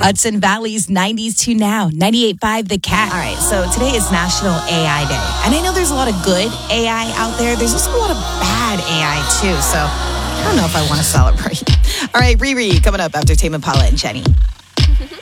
Hudson Valley's 90s to now. 98.5 The Cat. All right, so today is National AI Day. And I know there's a lot of good AI out there. There's also a lot of bad AI, too. So I don't know if I want to celebrate. All right, Riri coming up after Tame Impala and Jenny.